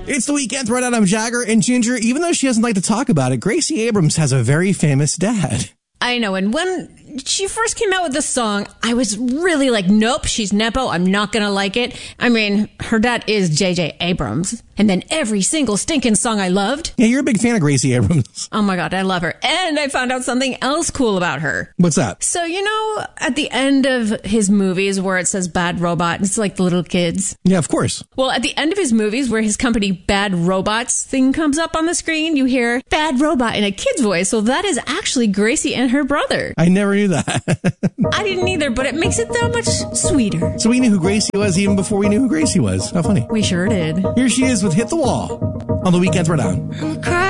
It's the weekend throwdown. I'm Jagger, and Ginger, even though she doesn't like to talk about it, Gracie Abrams has a very famous dad. I know, and when she first came out with this song, I was really like, nope, she's Nepo, I'm not gonna like it. I mean, her dad is J.J. Abrams, and then every single stinking song I loved. Yeah, you're a big fan of Gracie Abrams. Oh my god, I love her. And I found out something else cool about her. What's that? So, you know, at the end of his movies where it says Bad Robot, it's like the little kids. Yeah, of course. Well, at the end of his movies where his company Bad Robots thing comes up on the screen, you hear Bad Robot in a kid's voice. So that is actually Gracie and her brother. I never knew that. I didn't either, but it makes it that much sweeter. So we knew who Gracie was even before we knew who Gracie was. How funny. We sure did. Here she is with Hit the Wall on the weekend throwdown.